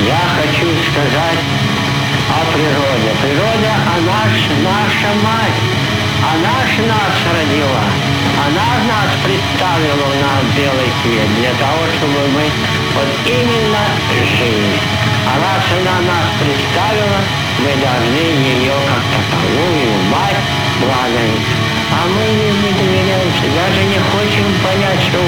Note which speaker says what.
Speaker 1: Я хочу сказать о природе. Природа, она наша мать. Она ж нас родила. Она нас представила на белый свет для того, чтобы мы вот именно жили. А раз она нас представила, мы должны ее как таковую мать благодарить. А мы не доверяемся, даже не хотим понять, что